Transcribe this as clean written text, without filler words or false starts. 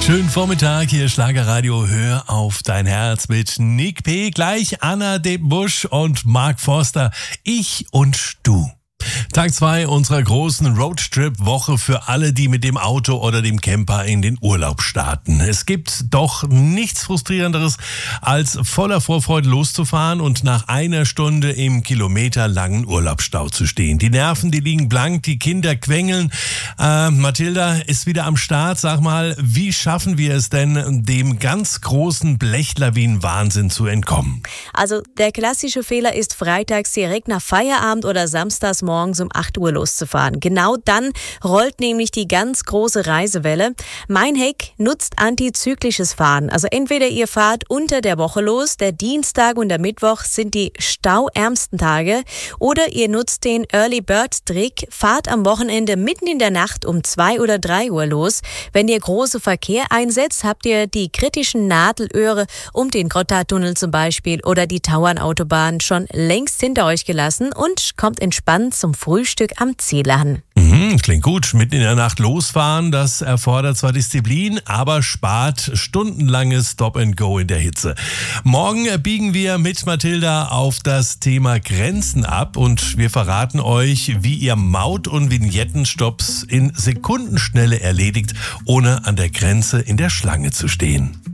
Schönen Vormittag, hier Schlagerradio, hör auf dein Herz mit Nick P., gleich Anna Debenbusch und Mark Forster, ich und du. Tag 2 unserer großen Roadtrip-Woche für alle, die mit dem Auto oder dem Camper in den Urlaub starten. Es gibt doch nichts Frustrierenderes, als voller Vorfreude loszufahren und nach einer Stunde im kilometerlangen Urlaubsstau zu stehen. Die Nerven, die liegen blank, die Kinder quengeln. Mathilda ist wieder am Start. Sag mal, wie schaffen wir es denn, dem ganz großen Blechlawinen-Wahnsinn zu entkommen? Also der klassische Fehler ist, freitags direkt nach Feierabend oder samstags morgens um 8 Uhr loszufahren. Genau dann rollt nämlich die ganz große Reisewelle. Mein Hack: nutzt antizyklisches Fahren. Also entweder ihr fahrt unter der Woche los, der Dienstag und der Mittwoch sind die stauärmsten Tage, oder ihr nutzt den Early Bird Trick, fahrt am Wochenende mitten in der Nacht um 2 oder 3 Uhr los. Wenn ihr große Verkehr einsetzt, habt ihr die kritischen Nadelöhre um den Gotthardtunnel zum Beispiel oder die Tauernautobahn schon längst hinter euch gelassen und kommt entspannt zum Frühstück am Ziel an. Klingt gut. Mitten in der Nacht losfahren, das erfordert zwar Disziplin, aber spart stundenlanges Stop-and-Go in der Hitze. Morgen biegen wir mit Mathilda auf das Thema Grenzen ab und wir verraten euch, wie ihr Maut- und Vignettenstopps in Sekundenschnelle erledigt, ohne an der Grenze in der Schlange zu stehen.